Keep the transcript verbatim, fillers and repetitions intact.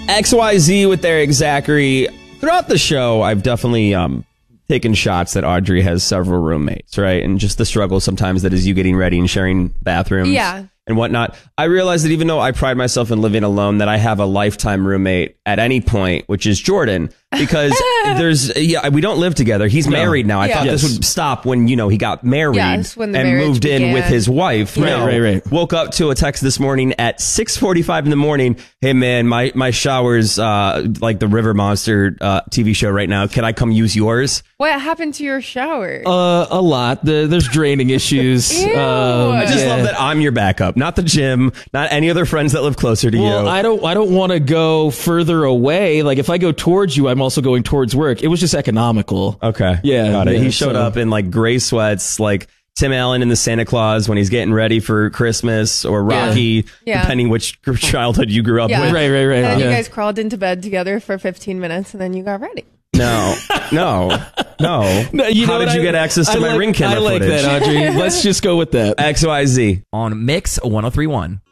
X Y Z with Eric Zachary. Throughout the show, I've definitely um, taken shots that Audrey has several roommates, right? And just the struggle sometimes that is you getting ready and sharing bathrooms yeah. and whatnot. I realize that even though I pride myself in living alone, that I have a lifetime roommate at any point, which is Jordan. Because there's, yeah, we don't live together. He's no. married now. I yeah. thought yes. this would stop when, you know, he got married yes, when the and moved began. in with his wife. Right, no. right, right. Woke up to a text this morning at six forty-five in the morning. Hey, man, my, my shower's uh, like the River Monster uh, T V show right now. Can I come use yours? What happened to your shower? Uh, a lot. The, there's draining issues. Ew. Um, I just yeah. love that I'm your backup, not the gym, not any other friends that live closer to Well, you. I don't. I don't want to go further away. Like if I go towards you, I'm also going towards work. It was just economical. Okay. Yeah. Got it. yeah, he showed so. up in like gray sweats, like Tim Allen in the Santa Claus when he's getting ready for Christmas, or Rocky, Yeah. depending which childhood you grew up Yeah. with. Right, right, right. And then yeah. you guys crawled into bed together for fifteen minutes, and then you got ready. No, no, no. No, you know How did what? you I- get access to I my like, ring camera I like footage? that, Audrey. Let's just go with that. X Y Z. On Mix one oh three point one.